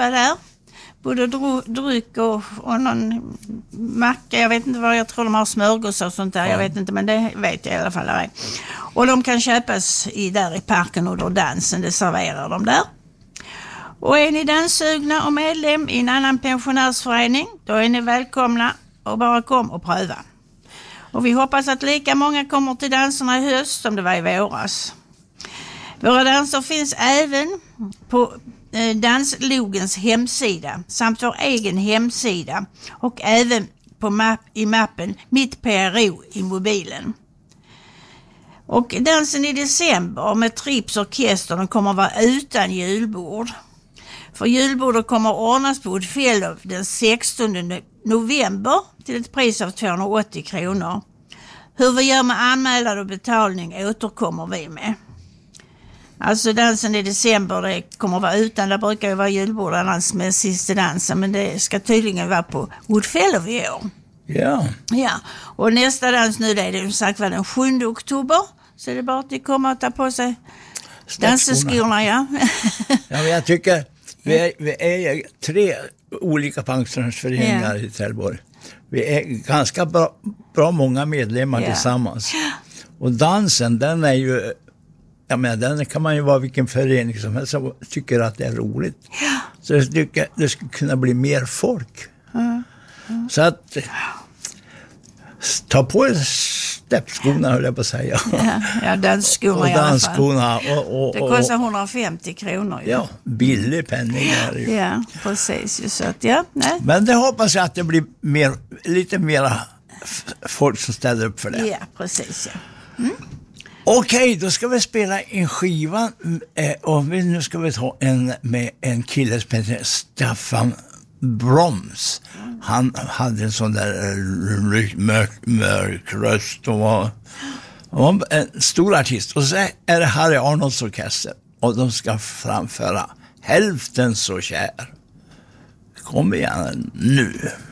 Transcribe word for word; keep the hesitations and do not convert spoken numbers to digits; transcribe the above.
köpa där. Både dru- dryck och, och någon macka. Jag vet inte vad, jag tror de har smörgåsar och sånt där. Ja. Jag vet inte, men det vet jag i alla fall. Där. Och de kan köpas i, där i parken under dansen. Det serverar de där. Och är ni danssugna och medlem i en annan pensionärsförening, då är ni välkomna och bara kom och pröva. Och vi hoppas att lika många kommer till danserna i höst som det var i våras. Våra danser finns även på eh, Danslogens hemsida samt vår egen hemsida och även på mapp, i mappen Mitt P R O i mobilen. Och dansen i december med Trips orkester, den kommer vara utan julbord. För julbordet kommer ordnas på Woodfellow den sextonde november till ett pris av tvåhundraåttio kronor. Hur vi gör med anmälan och betalning återkommer vi med. Alltså dansen i december, det kommer vara utan, det brukar ju vara julbord annars med sista dansen, men det ska tydligen vara på Woodfellow i år. Ja. Ja, och nästa dans nu det är det som sagt var den sjunde oktober, så det är bara att ni kommer att ta på sig danseskorna, ja. Ja, men jag tycker vi är, vi är tre olika pensionärsföreningar yeah. i Trelleborg. Vi är ganska bra, bra många medlemmar yeah. tillsammans. Och dansen, den är ju, jag menar, den kan man ju vara vilken förening som helst som tycker att det är roligt. Yeah. Så jag tycker det skulle kunna bli mer folk. Mm. Mm. Så att ta på steppskorna, höll jag på att säga. Ja, ja dansskorna och i alla dansskorna fall. Och, och, det kostar hundrafemtio kronor. Ju. Ja, billig penning är det ju. Ja, precis. Så att, ja, nej. Men det hoppas jag att det blir mer, lite mer folk som ställer upp för det. Ja, precis. Ja. Mm. Okej, då ska vi spela en skiva eh, och nu ska vi ta en med en kille som heter Staffan Broms. Han hade en sån där mörk, mörk röst och var, var en stor artist. Och så är det Harry Arnolds orkester och de ska framföra Hälften så kär. Kom igen nu.